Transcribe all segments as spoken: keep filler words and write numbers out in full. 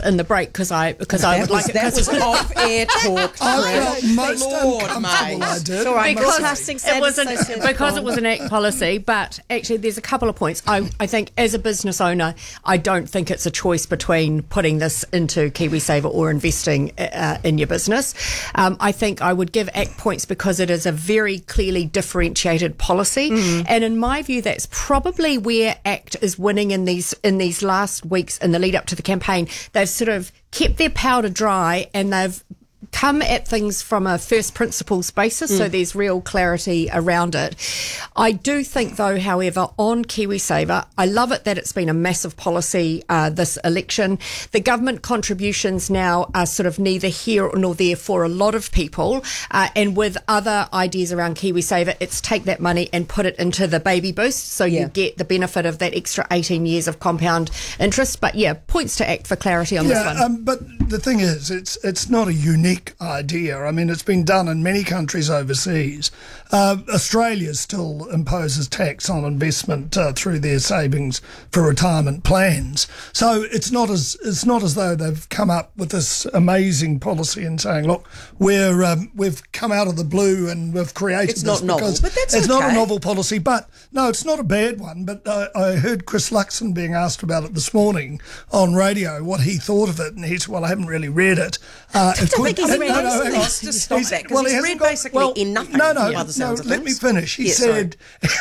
in the break because I because I would was, like that it. was off-air talk. I felt most Lord, uncomfortable, mate. I did. It's all right, Because broadcasting it was an, standards, because it was an ACT policy, but actually there's a couple of points. I, I think as a business owner, I don't think it's a choice between putting this into KiwiSaver or investing uh, in your business. Um, I think I would give ACT points because it is a very clearly differentiated policy, mm. and in my view, that's probably where ACT is winning in these in these last weeks in the lead up to the campaign. They've sort of kept their powder dry and they've come at things from a first principles basis, mm. so there's real clarity around it. I do think, though, however, on KiwiSaver, I love it that it's been a massive policy uh, this election. The government contributions now are sort of neither here nor there for a lot of people, uh, and with other ideas around KiwiSaver, it's take that money and put it into the baby boost, so yeah. you get the benefit of that extra eighteen years of compound interest. But yeah, points to ACT for clarity on yeah, this one. Um, but the thing is, it's it's not a unique idea. I mean, it's been done in many countries overseas. Uh, Australia still imposes tax on investment uh, through their savings for retirement plans. So it's not as it's not as though they've come up with this amazing policy and saying, look, we're um, we've come out of the blue and we've created it's this not because novel, but that's it's okay. not a novel policy. But no, it's not a bad one. But uh, I heard Chris Luxon being asked about it this morning on radio, what he thought of it, and he said, well, I haven't really read it. Uh, it I think he's no, read no, it. no, hang on. Let's just stop He's- that, 'cause well, he he's hasn't read got- basically well, in nothing No, no, by the no. sounds of Let me things. finish. He Yeah, sorry. said.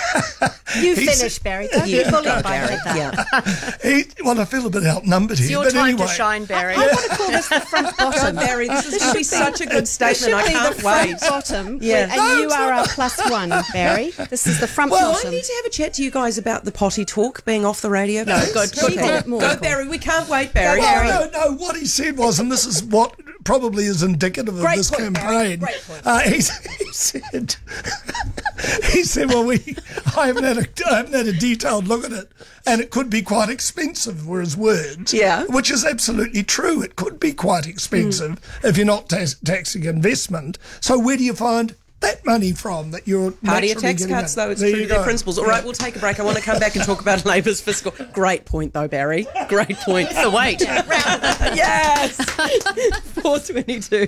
You he finish, said- Barry. Don't Yeah, be bullied go, by Barry. that. Yeah. he, well, I feel a bit outnumbered here. It's your but time anyway, to shine, Barry. I want to call this the front bottom. Barry, this is going to be such a good This statement. should I be can't the front wait. bottom, Yeah. and No, you it's are not. a plus one, Barry. This is the front Well, bottom. I need to have a chat to you guys about the potty talk being off the radio. No, please. good, good Keep call. it more. Go, Barry. We can't wait, Barry. Well, no, no. What he said was, and this is what probably is indicative of Great this point, Barry. campaign. Great point. Uh, he, he said, he said, well, we, I haven't had a, I haven't had a detailed look at it, and it could be quite expensive. Were his words. Yeah. Which is absolutely true. It could be quite expensive mm. if you're not tax- taxing investment. So where do you find that money from that you're Party of naturally tax getting cuts, in? though, it's There true you to their go. principles. All right, we'll take a break. I want to come back and talk about Labour's fiscal. Great point, though, Barry. Great point. The wait. Yes. four twenty-two.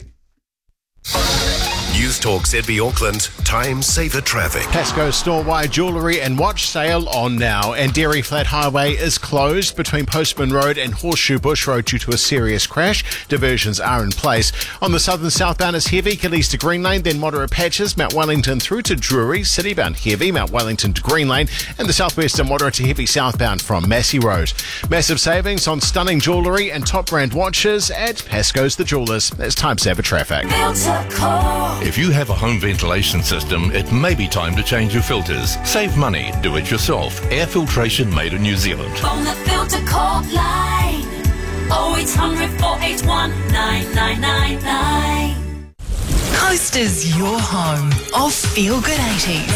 News Talk Z B Auckland, time saver traffic. Pasco store-wide jewellery and watch sale on now, and Dairy Flat Highway is closed between Postman Road and Horseshoe Bush Road due to a serious crash. Diversions are in place. On the southern southbound is heavy, Killy's to Green Lane, then moderate patches, Mount Wellington through to Drury, citybound heavy, Mount Wellington to Green Lane, and the southwest are moderate to heavy southbound from Massey Road. Massive savings on stunning jewellery and top brand watches at Pasco's The Jewellers. That's time saver traffic. If you have a home ventilation system, it may be time to change your filters. Save money, do it yourself. Air filtration made in New Zealand. On the filter call line, oh eight hundred, four eight one, nine nine nine nine. Coast is your home of Feel Good eighties.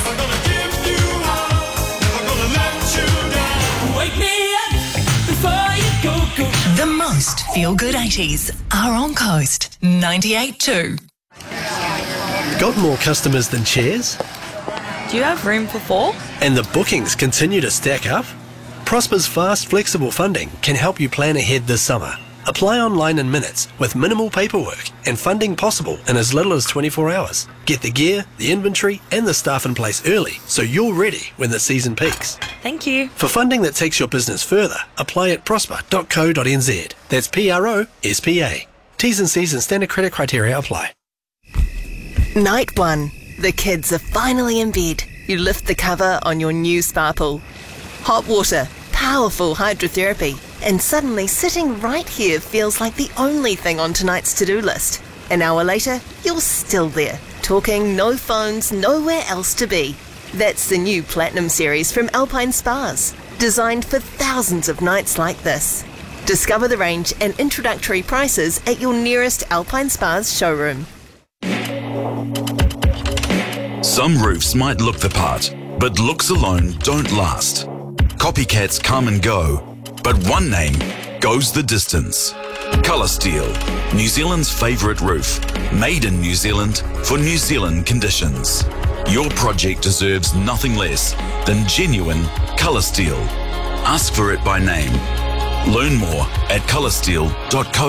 Wake me up before you go, go. The most Feel Good eighties are on Coast ninety-eight point two. Got more customers than chairs? Do you have room for four? And the bookings continue to stack up? Prosper's fast, flexible funding can help you plan ahead this summer. Apply online in minutes with minimal paperwork and funding possible in as little as twenty-four hours. Get the gear, the inventory and the staff in place early so you're ready when the season peaks. Thank you. For funding that takes your business further, apply at prosper dot co dot n z. That's P R O S P A. T's and C's and standard credit criteria apply. Night one. The kids are finally in bed. You lift the cover on your new spa pool. Hot water, powerful hydrotherapy, and suddenly sitting right here feels like the only thing on tonight's to-do list. An hour later, you're still there, talking, no phones, nowhere else to be. That's the new Platinum series from Alpine Spas, designed for thousands of nights like this. Discover the range and introductory prices at your nearest Alpine Spas showroom. Some roofs might look the part, but looks alone don't last. Copycats come and go, but one name goes the distance. Colour Steel, New Zealand's favourite roof, made in New Zealand for New Zealand conditions. Your project deserves nothing less than genuine Colour Steel. Ask for it by name. Learn more at colour steel dot co.